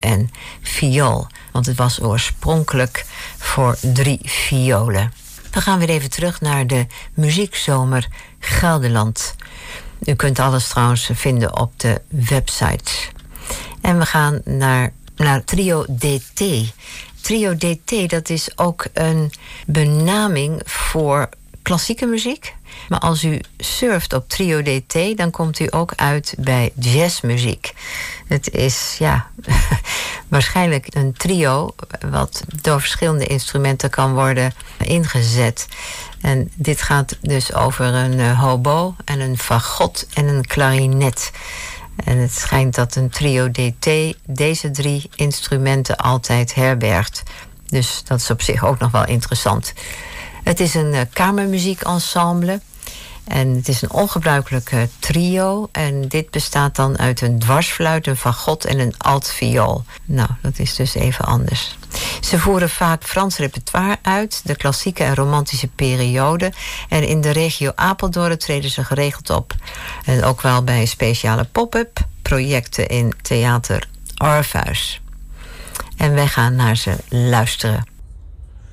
en viool. Want het was oorspronkelijk voor 3 violen. We gaan weer even terug naar de muziekzomer Gelderland. U kunt alles trouwens vinden op de website. En we gaan naar Trio DT. Trio DT, dat is ook een benaming voor klassieke muziek. Maar als u surft op Trio DT, dan komt u ook uit bij jazzmuziek. Het is, waarschijnlijk een trio wat door verschillende instrumenten kan worden ingezet. En dit gaat dus over een hobo en een fagot en een klarinet. En het schijnt dat een Trio DT deze 3 instrumenten altijd herbergt. Dus dat is op zich ook nog wel interessant. Het is een kamermuziekensemble. En het is een ongebruikelijk trio. En dit bestaat dan uit een dwarsfluit, een fagot en een altviool. Nou, dat is dus even anders. Ze voeren vaak Frans repertoire uit, de klassieke en romantische periode. En in de regio Apeldoorn treden ze geregeld op. En ook wel bij speciale pop-up projecten in Theater Orpheus. En wij gaan naar ze luisteren.